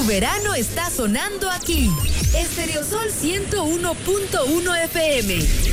Tu verano está sonando aquí. Estereosol 101.1 FM.